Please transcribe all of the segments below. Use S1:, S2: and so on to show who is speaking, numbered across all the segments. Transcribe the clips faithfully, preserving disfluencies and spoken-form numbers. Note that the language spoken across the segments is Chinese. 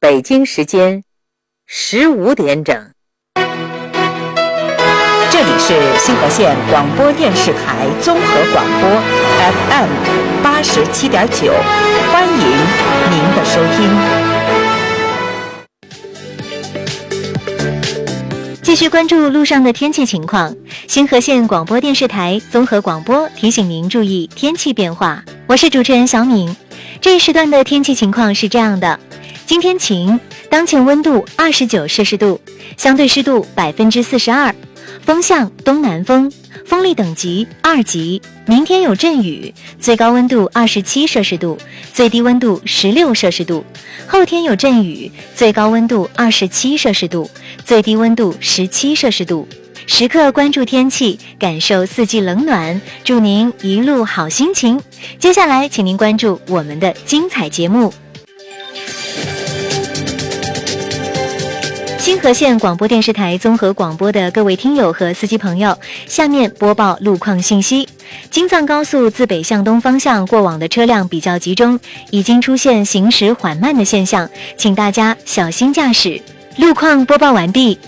S1: 北京时间十五点整。
S2: 这里是星河县广播电视台综合广播 F M 八十七点九，欢迎您的收
S3: 听。继续关注路上的天气情况，星河县广播电视台综合广播提醒您注意天气变化。我是主持人小敏。这一时段的天气情况是这样的：今天晴，当前温度二十九摄氏度，相对湿度百分之四十二，风向东南风，风力等级二级。明天有阵雨，最高温度二十七摄氏度，最低温度十六摄氏度。后天有阵雨，最高温度二十七摄氏度，最低温度十七摄氏度。时刻关注天气，感受四季冷暖，祝您一路好心情。接下来请您关注我们的精彩节目。星河县广播电视台综合广播的各位听友和司机朋友，下面播报路况信息。京藏高速自北向东方向过往的车辆比较集中，已经出现行驶缓慢的现象，请大家小心驾驶。路况播报完毕。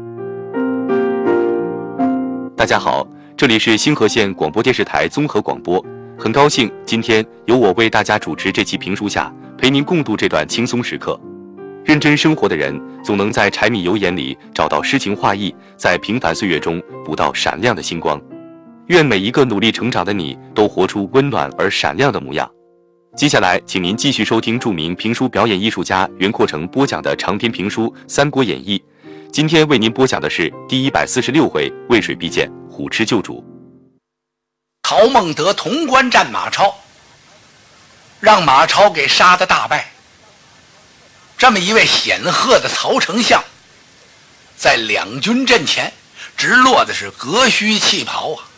S4: 大家好，这里是星河县广播电视台综合广播，很高兴今天由我为大家主持这期评书下，陪您共度这段轻松时刻。认真生活的人，总能在柴米油盐里找到诗情画意，在平凡岁月中捕到闪亮的星光。愿每一个努力成长的你，都活出温暖而闪亮的模样。接下来，请您继续收听著名评书表演艺术家袁阔成播讲的长篇评书《三国演义》。今天为您播讲的是第一百四十六回渭水必见，虎吃救主。
S5: 曹孟德潼关战马超，让马超给杀得大败。这么一位显赫的曹丞相，在两军阵前直落的是革须弃袍啊！